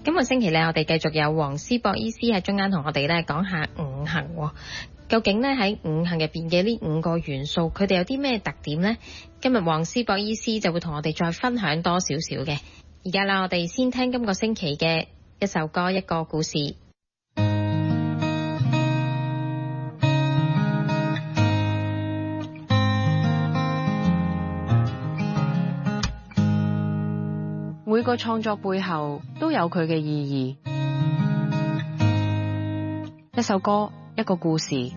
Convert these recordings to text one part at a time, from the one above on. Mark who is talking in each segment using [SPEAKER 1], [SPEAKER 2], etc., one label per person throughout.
[SPEAKER 1] 今個星期咧，我哋繼續有黃思博醫師喺中間同我哋咧講下五行喎。究竟咧喺五行入邊嘅呢5個元素，佢哋有啲咩特點呢？今日黃思博醫師就會同我哋再分享多少少嘅。而家啦，我哋先聽今個星期嘅一首歌一個故事。
[SPEAKER 2] 每個創作背後都有佢嘅意義。一首歌，一個故事。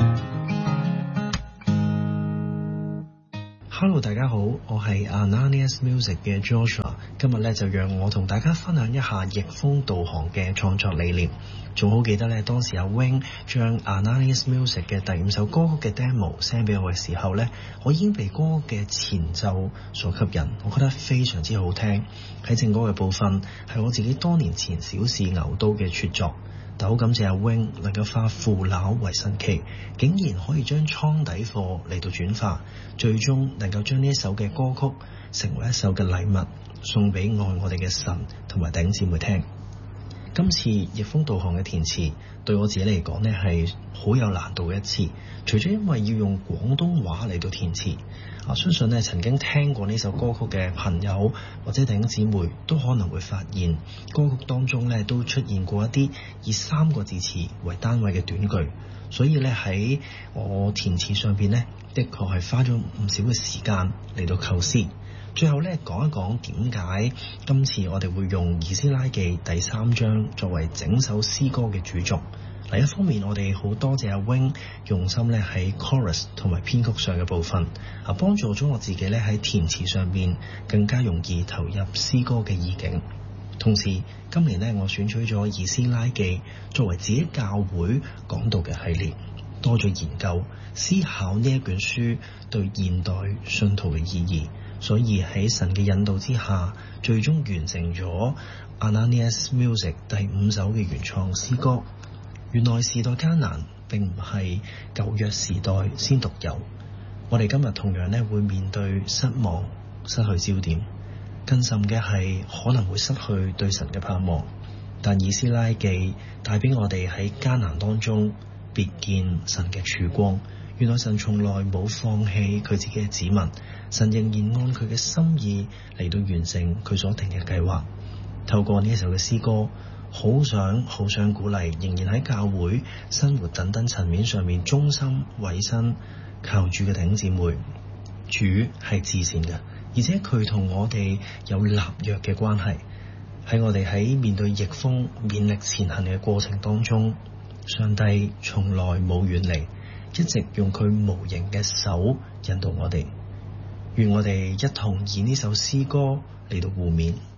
[SPEAKER 3] Hello， 大家好，我係 Ananias Music 嘅 Joshua。今日咧就讓我同大家分享一下逆風導航嘅創作理念。仲好記得咧，當時阿 Wing 將 Ananias Music 嘅第5首歌曲嘅 demo send 俾我嘅時候咧，我已經被歌嘅前奏所吸引，我覺得非常之好聽。喺正歌嘅部分係我自己多年前小試牛刀嘅拙作。但好感謝阿 Wing 能夠化腐朽為神奇，竟然可以將倉底貨嚟到轉化，最終能夠將呢一首嘅歌曲成為一首嘅禮物，送俾愛我哋嘅神同埋弟兄姊妹聽。今次逆風導航嘅填詞對我自己嚟講呢係好有難度嘅一次，除咗因為要用廣東話嚟到填詞，相信呢曾經聽過呢首歌曲嘅朋友或者弟兄姊妹都可能會發現歌曲當中呢都出現過一啲以3個字詞為單位嘅短句，所以呢喺我填詞上邊呢的確係花咗唔少嘅時間嚟到構思。最後咧講一講點解今次我哋會用以斯拉記第3章作為整首詩歌嘅主軸。另一方面，我哋好多謝阿 Wing 用心咧喺 chorus 同埋編曲上嘅部分，幫助咗我自己咧喺填詞上邊更加容易投入詩歌嘅意境。同時，今年咧我選取咗以斯拉記作為自己教會講道嘅系列，多咗研究思考呢一卷書對現代信徒嘅意義。所以喺神嘅引導之下，最終完成咗 Ananias Music 第5首嘅原創詩歌。原來時代艱難並唔係舊約時代先獨有，我哋今日同樣會面對失望、失去焦點，更甚嘅係可能會失去對神嘅盼望。但以斯拉記帶俾我哋喺艱難當中別見神嘅曙光。原來神從來冇放棄佢自己嘅子民，神仍然按佢嘅心意嚟到完成佢所定嘅計劃。透過呢一首嘅詩歌，好想鼓勵仍然喺教會生活等等層面上面忠心委身靠主嘅弟兄姊妹。主係至善嘅，而且佢同我哋有立約嘅關係。喺我哋喺面對逆風勉力前行嘅過程當中，上帝從來冇遠離，一直用佢無形嘅手引導我哋。願我哋一同以呢首詩歌嚟到互勉。